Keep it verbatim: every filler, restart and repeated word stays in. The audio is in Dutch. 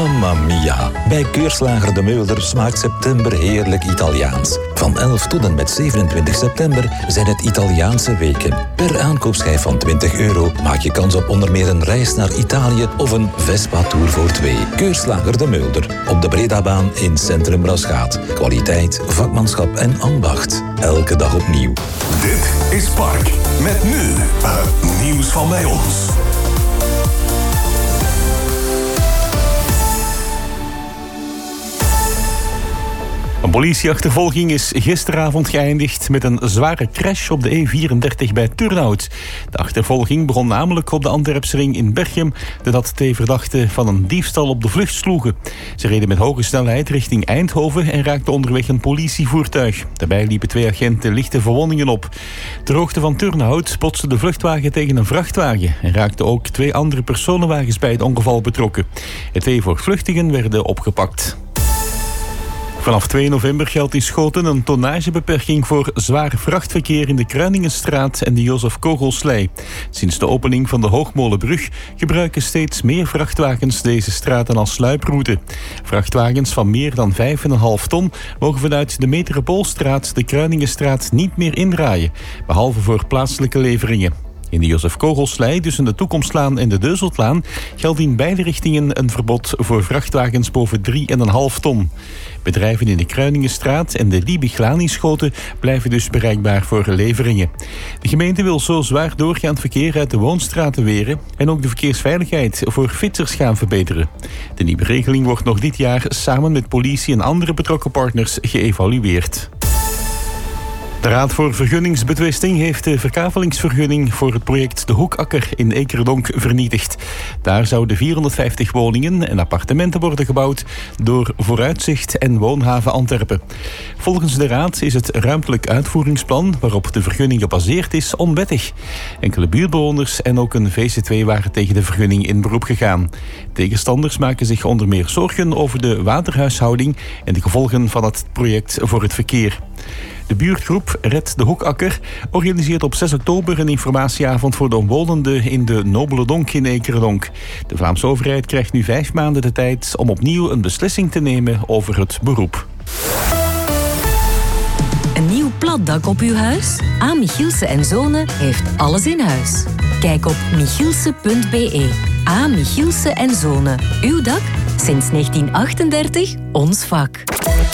Mamma mia. Bij Keurslager De Meulder smaakt september heerlijk Italiaans. Van elf tot en met zevenentwintig september zijn het Italiaanse weken. Per aankoopschijf van twintig euro maak je kans op onder meer een reis naar Italië of een Vespa-tour voor twee. Keurslager De Meulder. Op de Bredabaan in Centrum Rasgaat. Kwaliteit, vakmanschap en ambacht. Elke dag opnieuw. Dit is Park. Met nu het nieuws van bij ons. Een politieachtervolging is gisteravond geëindigd met een zware crash op de E vierendertig bij Turnhout. De achtervolging begon namelijk op de Antwerpsring in Berchem, doordat twee verdachten van een diefstal op de vlucht sloegen. Ze reden met hoge snelheid richting Eindhoven en raakten onderweg een politievoertuig. Daarbij liepen twee agenten lichte verwondingen op. Ter hoogte van Turnhout botste de vluchtwagen tegen een vrachtwagen en raakten ook twee andere personenwagens bij het ongeval betrokken. De twee voortvluchtigen werden opgepakt. Vanaf twee november geldt in Schoten een tonnagebeperking voor zwaar vrachtverkeer in de Kruiningenstraat en de Jozef Kogelslei. Sinds de opening van de Hoogmolenbrug gebruiken steeds meer vrachtwagens deze straten als sluiproute. Vrachtwagens van meer dan vijf komma vijf ton mogen vanuit de Metropoolstraat de Kruiningenstraat niet meer indraaien, behalve voor plaatselijke leveringen. In de Jozef Kogelslei tussen de Toekomstlaan en de Deuzeltlaan geldt in beide richtingen een verbod voor vrachtwagens boven drie komma vijf ton. Bedrijven in de Kruiningenstraat en de Liebiglaan in Schoten blijven dus bereikbaar voor leveringen. De gemeente wil zo zwaar doorgaand verkeer uit de woonstraten weren en ook de verkeersveiligheid voor fietsers gaan verbeteren. De nieuwe regeling wordt nog dit jaar samen met politie en andere betrokken partners geëvalueerd. De Raad voor Vergunningsbetwisting heeft de verkavelingsvergunning voor het project De Hoekakker in Ekerdonk vernietigd. Daar zouden vierhonderdvijftig woningen en appartementen worden gebouwd door Vooruitzicht en Woonhaven Antwerpen. Volgens de Raad is het ruimtelijk uitvoeringsplan waarop de vergunning gebaseerd is onwettig. Enkele buurtbewoners en ook een V C twee waren tegen de vergunning in beroep gegaan. Tegenstanders maken zich onder meer zorgen over de waterhuishouding en de gevolgen van het project voor het verkeer. De buurtgroep Red de Hoekakker organiseert op zes oktober een informatieavond voor de omwonenden in de Nobele Donk in Ekerdonk. De Vlaamse overheid krijgt nu vijf maanden de tijd om opnieuw een beslissing te nemen over het beroep. Een nieuw platdak op uw huis? A. Michielsen en Zonen heeft alles in huis. Kijk op michielsen punt b e. A. Michielsen en Zonen. Uw dak? Sinds negentien achtendertig ons vak.